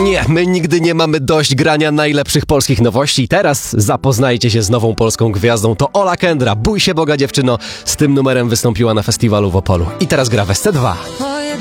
Nie, my nigdy nie mamy dość grania najlepszych polskich nowości. Teraz zapoznajcie się z nową polską gwiazdą. To Ola Kendra. Bój się Boga, dziewczyno. Z tym numerem wystąpiła na festiwalu w Opolu. I teraz gra w SC2.